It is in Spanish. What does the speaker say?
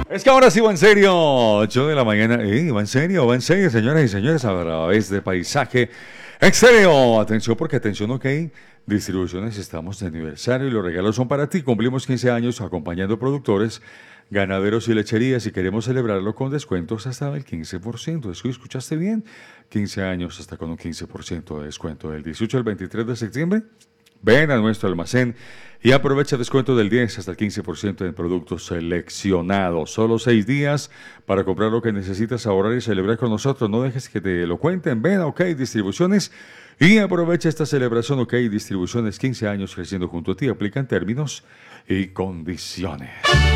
Es que ahora sí va en serio. 8 de la mañana. Va en serio, señoras y señores, a través de Paisaje Exterior. Atención, porque atención, ok. Distribuciones, estamos de aniversario y los regalos son para ti. Cumplimos 15 años acompañando productores, ganaderos y lecherías y queremos celebrarlo con descuentos hasta el 15%. ¿Escuchaste bien? 15 años hasta con un 15% de descuento del 18 al 23 de septiembre. Ven a nuestro almacén y aprovecha descuento del 10 hasta el 15% en productos seleccionados. Solo 6 días para comprar lo que necesitas, ahorrar y celebrar con nosotros. No dejes que te lo cuenten. Ven a OK Distribuciones y aprovecha esta celebración. OK Distribuciones, 15 años creciendo junto a ti. Aplican términos y condiciones.